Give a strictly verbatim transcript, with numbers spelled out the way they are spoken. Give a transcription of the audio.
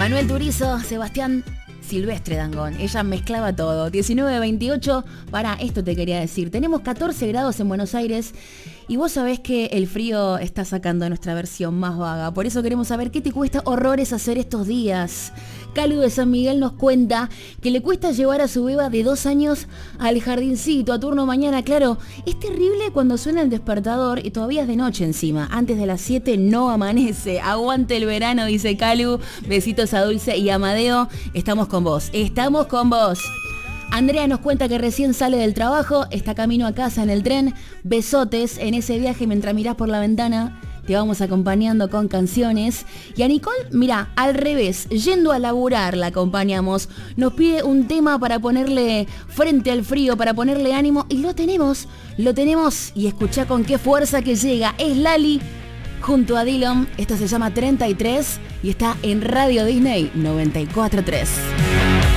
Manuel Turizo, Sebastián Silvestre Dangond. Ella mezclaba todo. diecinueve veintiocho. Para esto te quería decir. Tenemos catorce grados en Buenos Aires. Y vos sabés que el frío está sacando nuestra versión más vaga. Por eso queremos saber qué te cuesta horrores hacer estos días. Calu de San Miguel nos cuenta que le cuesta llevar a su beba de dos años al jardincito a turno mañana. Claro, es terrible cuando suena el despertador y todavía es de noche encima. Antes de las siete no amanece. Aguante el verano, dice Calu. Besitos a Dulce y Amadeo. Estamos con vos. Estamos con vos. Andrea nos cuenta que recién sale del trabajo, está camino a casa en el tren. Besotes en ese viaje mientras mirás por la ventana. Te vamos acompañando con canciones. Y a Nicole, mira, al revés, yendo a laburar la acompañamos. Nos pide un tema para ponerle frente al frío, para ponerle ánimo. Y lo tenemos, lo tenemos. Y escuchá con qué fuerza que llega. Es Lali junto a Dylan. Esto se llama treinta y tres y está en Radio Disney noventa y cuatro punto tres.